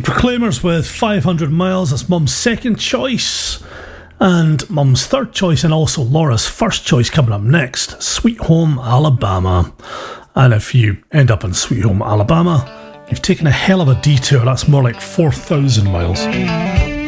Proclaimers with 500 Miles. That's Mum's second choice. And Mum's third choice, and also Laura's first choice coming up next, Sweet Home Alabama. And if you end up in Sweet Home Alabama, you've taken a hell of a detour. That's more like 4,000 miles.